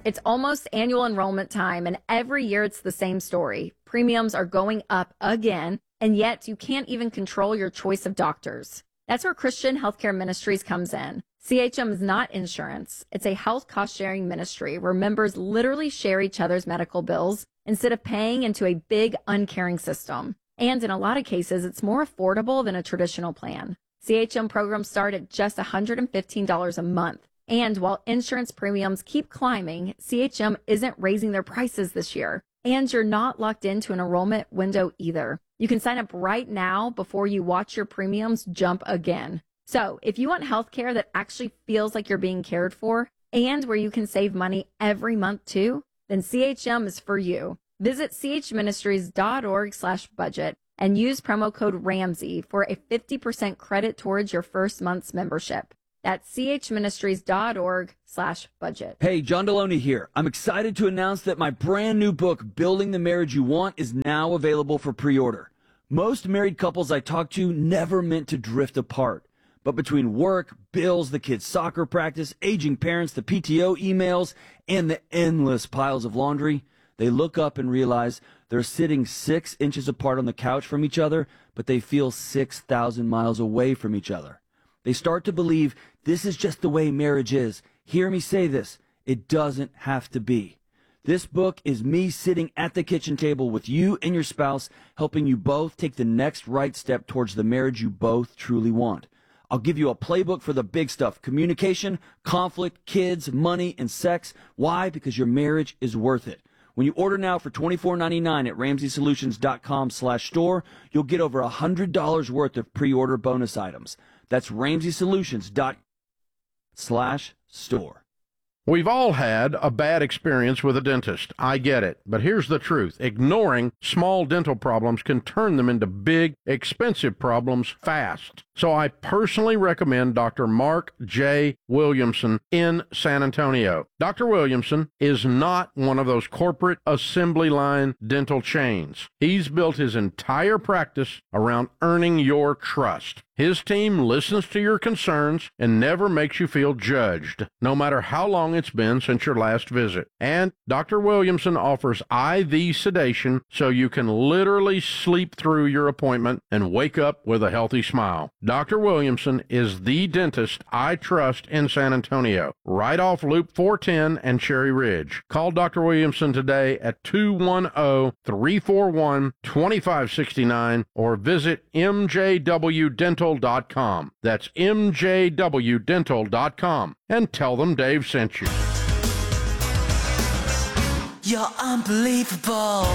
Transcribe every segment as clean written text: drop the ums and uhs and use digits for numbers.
It's almost annual enrollment time, and every year it's the same story. Premiums are going up again, and yet you can't even control your choice of doctors. That's where Christian Healthcare Ministries comes in. CHM is not insurance. It's a health cost-sharing ministry where members literally share each other's medical bills instead of paying into a big, uncaring system. And in a lot of cases, it's more affordable than a traditional plan. CHM programs start at just $115 a month. And while insurance premiums keep climbing, CHM isn't raising their prices this year. And you're not locked into an enrollment window either. You can sign up right now before you watch your premiums jump again. So if you want health care that actually feels like you're being cared for and where you can save money every month too, then CHM is for you. Visit chministries.org/budget and use promo code Ramsey for a 50% credit towards your first month's membership. That's chministries.org/budget. Hey, John Deloney here. I'm excited to announce that my brand new book, Building the Marriage You Want, is now available for pre-order. Most married couples I talk to never meant to drift apart. But between work, bills, the kids' soccer practice, aging parents, the PTO emails, and the endless piles of laundry, they look up and realize they're sitting 6 inches apart on the couch from each other, but they feel 6,000 miles away from each other. They start to believe this is just the way marriage is. Hear me say this. It doesn't have to be. This book is me sitting at the kitchen table with you and your spouse, helping you both take the next right step towards the marriage you both truly want. I'll give you a playbook for the big stuff: communication, conflict, kids, money, and sex. Why? Because your marriage is worth it. When you order now for $24.99 at RamseySolutions.com/store, you'll get over $100 worth of pre-order bonus items. That's RamseySolutions.com/store. We've all had a bad experience with a dentist. I get it. But here's the truth. Ignoring small dental problems can turn them into big, expensive problems fast. So I personally recommend Dr. Mark J. Williamson in San Antonio. Dr. Williamson is not one of those corporate assembly line dental chains. He's built his entire practice around earning your trust. His team listens to your concerns and never makes you feel judged, no matter how long it's been since your last visit. And Dr. Williamson offers IV sedation so you can literally sleep through your appointment and wake up with a healthy smile. Dr. Williamson is the dentist I trust in San Antonio, right off Loop 410 and Cherry Ridge. Call Dr. Williamson today at 210-341-2569 or visit MJWDental.com. That's MJWDental.com, and tell them Dave sent you. You're unbelievable.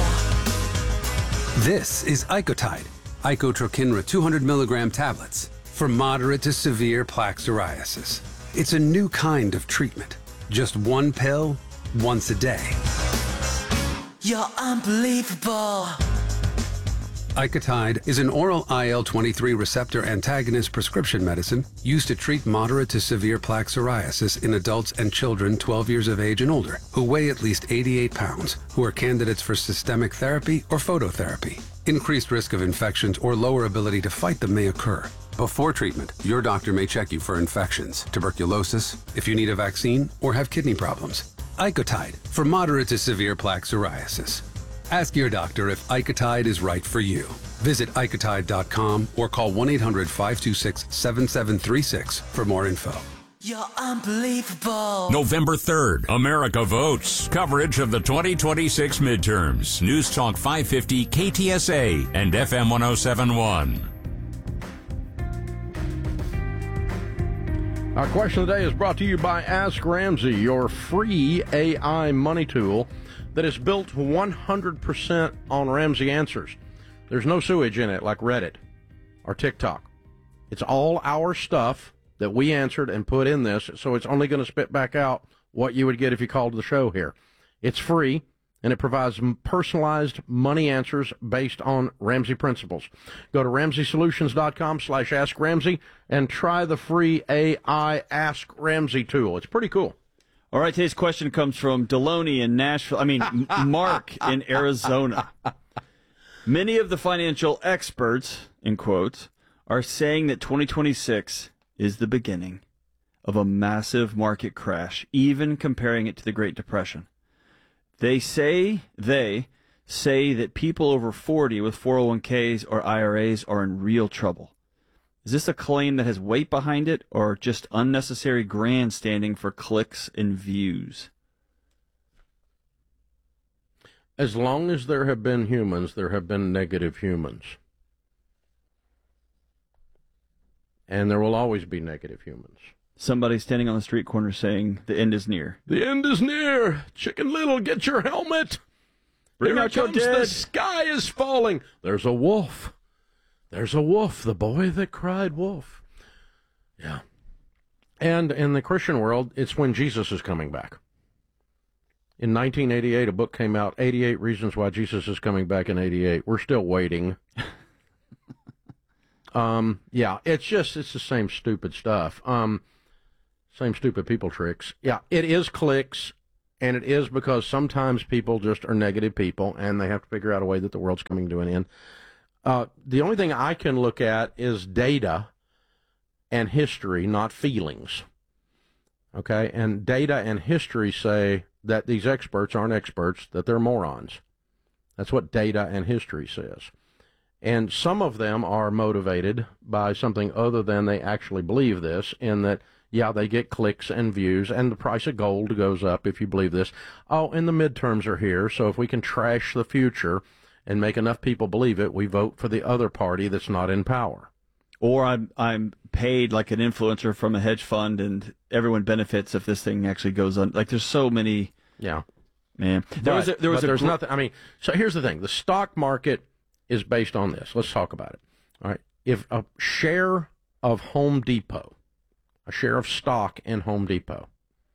This is Icotide, Icotrokinra 200 milligram tablets for moderate to severe plaque psoriasis. It's a new kind of treatment. Just one pill, once a day. You're unbelievable. Icotide is an oral IL-23 receptor antagonist prescription medicine used to treat moderate to severe plaque psoriasis in adults and children 12 years of age and older who weigh at least 88 pounds, who are candidates for systemic therapy or phototherapy. Increased risk of infections or lower ability to fight them may occur. Before treatment, your doctor may check you for infections, tuberculosis, if you need a vaccine, or have kidney problems. Icotide for moderate to severe plaque psoriasis. Ask your doctor if Icotide is right for you. Visit Icotide.com or call 1-800-526-7736 for more info. You're unbelievable. November 3rd, America votes. Coverage of the 2026 midterms. News Talk 550, KTSA, and FM 1071. Our question of the day is brought to you by Ask Ramsey, your free AI money tool that is built 100% on Ramsey answers. There's no sewage in it like Reddit or TikTok. It's all our stuff that we answered and put in this, so it's only going to spit back out what you would get if you called the show here. It's free, and it provides personalized money answers based on Ramsey principles. Go to RamseySolutions.com/AskRamsey and try the free AI Ask Ramsey tool. It's pretty cool. All right, today's question comes from Deloney in Nashville. Mark in Arizona. Many of the financial experts, in quotes, are saying that 2026 is the beginning of a massive market crash, even comparing it to the Great Depression. They say that people over 40 with 401ks or IRAs are in real trouble. Is this a claim that has weight behind it, or just unnecessary grandstanding for clicks and views? As long as there have been humans, there have been negative humans. And there will always be negative humans. Somebody standing on the street corner saying the end is near. The end is near. Chicken Little, get your helmet. Bring Here out your comes dead. The sky is falling. There's a wolf. There's a wolf, the boy that cried wolf. Yeah. And in the Christian world, it's when Jesus is coming back. In 1988, a book came out, 88 Reasons Why Jesus is Coming Back in 88. We're still waiting. Yeah, it's the same stupid stuff. Same stupid people tricks. Yeah, it is clicks, and it is because sometimes people just are negative people, and they have to figure out a way that the world's coming to an end. The only thing I can look at is data and history, not feelings. Okay, and data and history say that these experts aren't experts, that they're morons. That's what data and history says. And some of them are motivated by something other than they actually believe this, in that, yeah, they get clicks and views, and the price of gold goes up if you believe this. Oh, and the midterms are here, so if we can trash the future and make enough people believe it, we vote for the other party that's not in power. Or I'm paid like an influencer from a hedge fund, and everyone benefits if this thing actually goes on. Like, there's so many. Yeah, man. There's nothing. I mean, so here's the thing: the stock market is based on this. Let's talk about it. All right, if a share of Home Depot, a share of stock in Home Depot,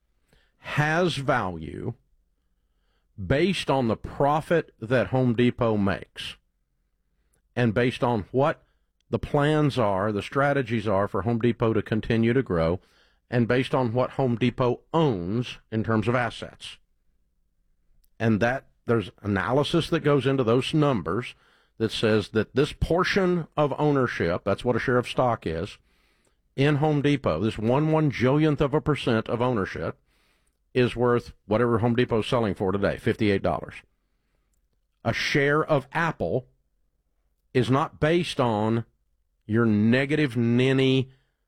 has value based on the profit that Home Depot makes, and based on what the plans are, the strategies are for Home Depot to continue to grow, and based on what Home Depot owns in terms of assets. And that there's analysis that goes into those numbers that says that this portion of ownership, that's what a share of stock is, in Home Depot, this 1/1 of a percent of ownership, is worth whatever Home Depot's selling for today, $58. A share of Apple is not based on your negative ninny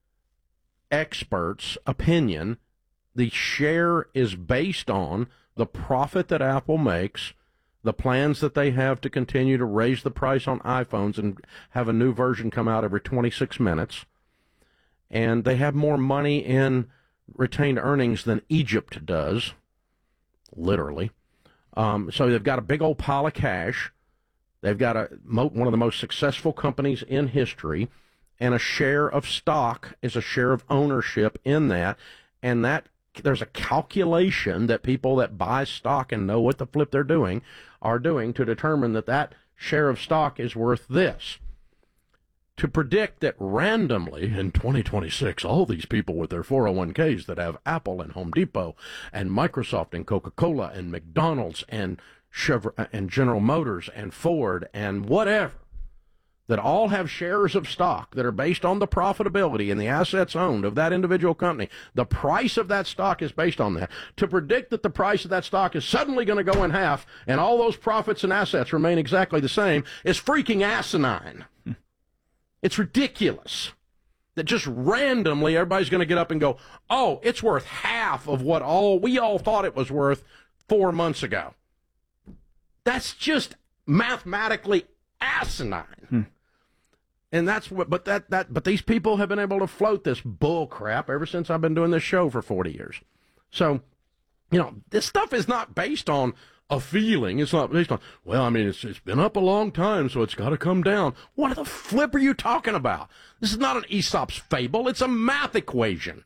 expert's opinion. The share is based on the profit that Apple makes, the plans that they have to continue to raise the price on iPhones and have a new version come out every 26 minutes. And they have more money in retained earnings than Egypt does, literally. So they've got a big old pile of cash. They've got one of the most successful companies in history, and a share of stock is a share of ownership in that, and that there's a calculation that people that buy stock and know what the flip they're doing are doing to determine that that share of stock is worth this. To predict that randomly in 2026, all these people with their 401ks that have Apple and Home Depot and Microsoft and Coca-Cola and McDonald's and Chevrolet and General Motors and Ford and whatever, that all have shares of stock that are based on the profitability and the assets owned of that individual company. The price of that stock is based on that. To predict that the price of that stock is suddenly going to go in half and all those profits and assets remain exactly the same is freaking asinine. It's ridiculous that just randomly everybody's going to get up and go, oh, it's worth half of what we all thought it was worth 4 months ago. That's just mathematically asinine. And that's what, but these people have been able to float this bull crap ever since I've been doing this show for 40 years. So, this stuff is not based on a feeling. It's not based on, well, I mean, it's been up a long time, so it's got to come down. What the flip are you talking about? This is not an Aesop's fable. It's a math equation.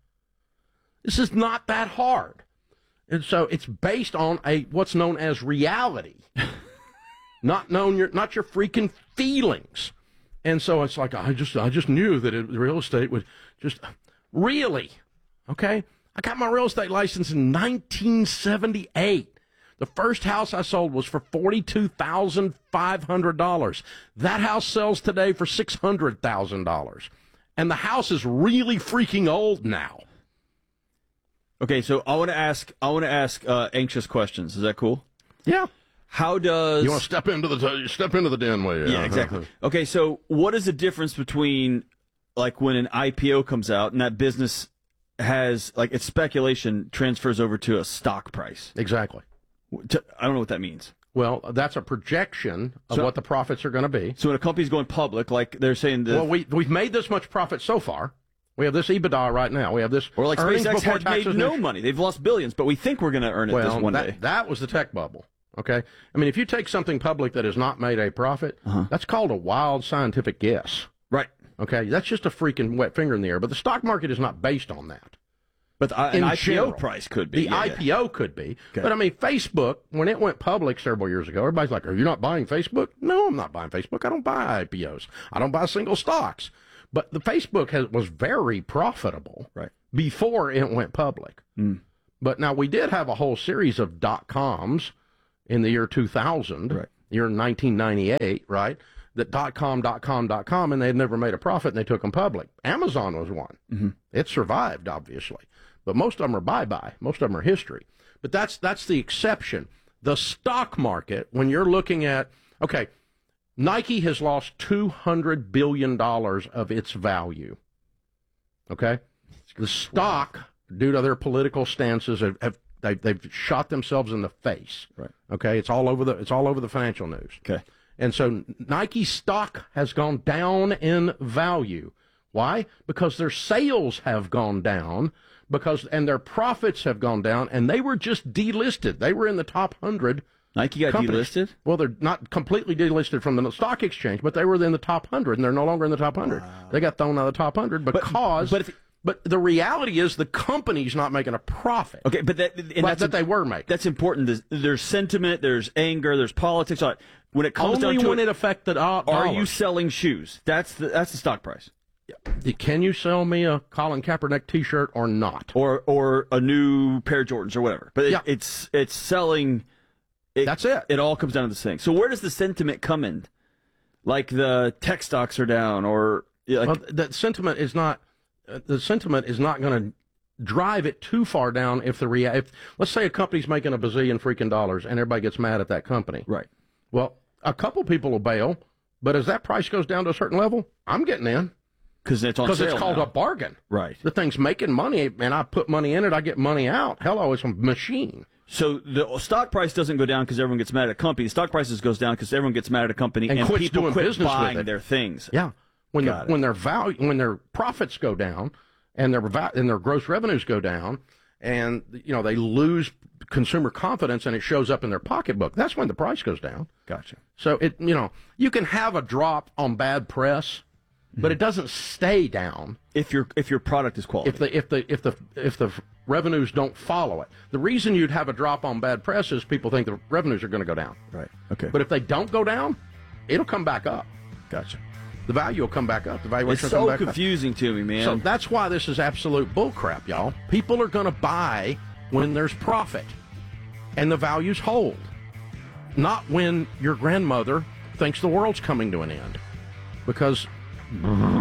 This is not that hard. And so it's based on what's known as reality, not your freaking feelings. And so it's like, I just knew that real estate would just, really, okay? I got my real estate license in 1978. The first house I sold was for $42,500. That house sells today for $600,000. And the house is really freaking old now. Okay, so I want to ask anxious questions. Is that cool? Yeah. How does You want to step into the den way? Yeah, exactly. Okay, so what is the difference between like when an IPO comes out and that business has like its speculation transfers over to a stock price? Exactly. I don't know what that means. Well, that's a projection of what the profits are going to be. So when a company's going public, like they're saying that. Well, we've made this much profit so far. We have this EBITDA right now. We have this. Or like earnings SpaceX before has made taxes no money. They've lost billions, but we think we're going to earn it this one day. That was the tech bubble. Okay? I mean, if you take something public that has not made a profit, that's called a wild scientific guess. Right. Okay? That's just a freaking wet finger in the air. But the stock market is not based on that. But an IPO price could be. The IPO could be. Okay. But, I mean, Facebook, when it went public several years ago, everybody's like, are you not buying Facebook? No, I'm not buying Facebook. I don't buy IPOs. I don't buy single stocks. But the Facebook was very profitable before it went public. Mm. But now we did have a whole series of .coms in the year 2000, year 1998, right? That .com, and they had never made a profit, and they took them public. Amazon was one. Mm-hmm. It survived, obviously. But most of them are bye-bye. Most of them are history. But that's the exception. The stock market, when you're looking at, okay, Nike has lost $200 billion of its value. Okay? The stock, due to their political stances, they've shot themselves in the face. Right. Okay? It's all over the financial news. Okay. And so Nike stock has gone down in value. Why? Because their sales have gone down, and their profits have gone down, and they were just delisted. They were in the top 100. Nike got companies. delisted? Well, they're not completely delisted from the stock exchange, but they were in the top 100, and they're no longer in the top 100. Wow. They got thrown out of the top 100 because... But the reality is the company's not making a profit. Okay, but they were making. That's important. There's sentiment, there's anger, there's politics. When it comes Only down to when it affected dollars. Are you selling shoes? That's the stock price. Can you sell me a Colin Kaepernick T-shirt or not? Or a new pair of Jordans or whatever. But it's selling. That's it. It all comes down to this thing. So where does the sentiment come in? Like the tech stocks are down, or the sentiment is not. The sentiment is not going to drive it too far down if let's say a company's making a bazillion freaking dollars and everybody gets mad at that company. Right. Well, a couple people will bail, but as that price goes down to a certain level, I'm getting in. Because it's on sale. Because it's called a bargain. Right. The thing's making money, and I put money in it, I get money out. Hello, it's a machine. So the stock price doesn't go down because everyone gets mad at a company. The stock prices goes down because everyone gets mad at a company and people doing quit business buying with it. their things. Yeah. When their profits go down and their gross revenues go down, and they lose consumer confidence and it shows up in their pocketbook, that's when the price goes down. Gotcha. So you can have a drop on bad press, but it doesn't stay down if your product is quality. If the revenues don't follow it. The reason you'd have a drop on bad press is people think the revenues are going to go down. Right. Okay. But if they don't go down, it'll come back up. Gotcha. The value will come back up. The valuation it's will come so back confusing up. to me, man. So that's why this is absolute bullcrap, y'all. People are going to buy when there's profit and the values hold, not when your grandmother thinks the world's coming to an end. Because